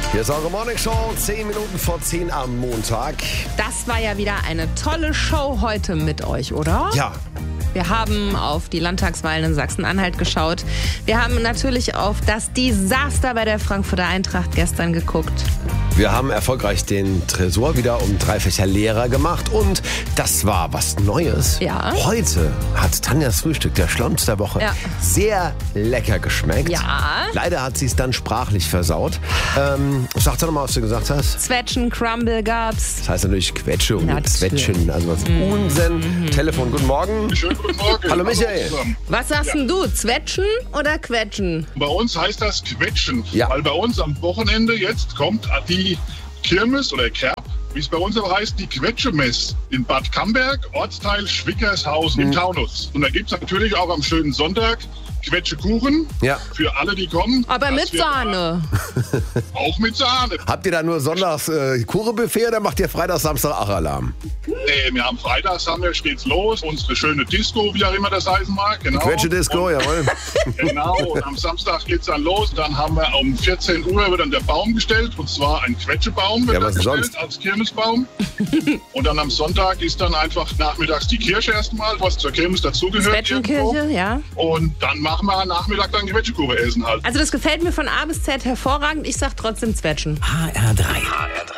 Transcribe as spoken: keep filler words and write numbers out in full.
Hier ist eure Morning Show, zehn Minuten vor zehn am Montag. Das war ja wieder eine tolle Show heute mit euch, oder? Ja. Wir haben auf die Landtagswahlen in Sachsen-Anhalt geschaut. Wir haben natürlich auf das Desaster bei der Frankfurter Eintracht gestern geguckt. Wir haben erfolgreich den Tresor wieder um drei Fächer leerer gemacht und das war was Neues. Ja. Heute hat Tanjas Frühstück, der Schlons der Woche, Ja. sehr lecker geschmeckt. Ja. Leider hat sie es dann sprachlich versaut. Ähm, sag doch nochmal, was du gesagt hast. Zwetschgen, Crumble gab's. Das heißt natürlich Quetsche und Natürlich. Zwetschgen, also was mm. Unsinn. Mm. Telefon, guten Morgen. Schönen guten Morgen. Hallo Michael. Hallo Was sagst Ja. denn du? Zwetschen oder Quetschen? Bei uns heißt das Quetschen, Ja. weil bei uns am Wochenende jetzt kommt die Kirmes oder Kerb, wie es bei uns aber heißt, die Quetschemess in Bad Camberg, Ortsteil Schwickershausen im Taunus. Und da gibt es natürlich auch am schönen Sonntag Quetschekuchen Ja. für alle, die kommen. Aber Das mit wird Sahne. Auch mit Sahne. Habt ihr da nur sonntags äh, Kuchenbuffet oder macht ihr Freitag, Samstag auch Alarm? Nee, wir haben Freitags haben wir, geht's los, unsere schöne Disco, wie auch immer das heißen mag. Genau. Quetsche-Disco, Und- jawohl. Genau, und am Samstag geht's dann los. Dann haben wir um vierzehn Uhr wird dann der Baum gestellt. Und zwar ein Quetschebaum wird Ja, dann was denn gestellt sonst? als Kirmesbaum. Und dann am Sonntag ist dann einfach nachmittags die Kirche erstmal, was zur Kirmes dazugehört. Zwetschenkirche, ja. Und dann machen wir Nachmittag dann Quetschekuchen essen halt. Also das gefällt mir von A bis Z hervorragend. Ich sag trotzdem Zwetschen. H R drei.